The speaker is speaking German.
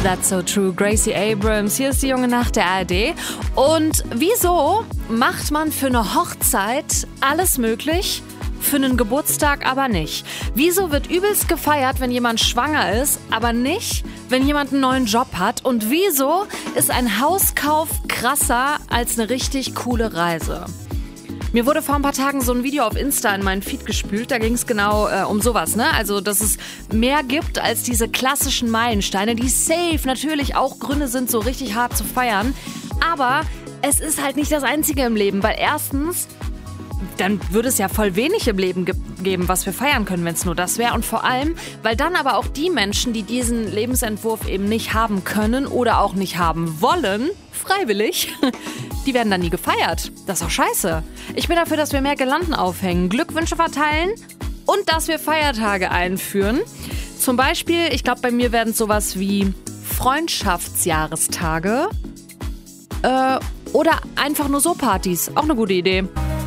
That's so true. Gracie Abrams, hier ist die junge Nacht der ARD. Und wieso macht man für eine Hochzeit alles möglich, für einen Geburtstag aber nicht? Wieso wird übelst gefeiert, wenn jemand schwanger ist, aber nicht, wenn jemand einen neuen Job hat? Und wieso ist ein Hauskauf krasser als eine richtig coole Reise? Mir wurde vor ein paar Tagen so ein Video auf Insta in meinen Feed gespült, da ging es genau um sowas, ne? Also, dass es mehr gibt als diese klassischen Meilensteine, die safe natürlich auch Gründe sind, so richtig hart zu feiern. Aber es ist halt nicht das Einzige im Leben, weil erstens, dann würde es ja voll wenig im Leben geben, was wir feiern können, wenn es nur das wäre. Und vor allem, weil dann aber auch die Menschen, die diesen Lebensentwurf eben nicht haben können oder auch nicht haben wollen, freiwillig, die werden dann nie gefeiert. Das ist doch scheiße. Ich bin dafür, dass wir mehr Girlanden aufhängen, Glückwünsche verteilen und dass wir Feiertage einführen. Zum Beispiel, ich glaube, bei mir werden es sowas wie Freundschaftsjahrestage oder einfach nur so Partys. Auch eine gute Idee.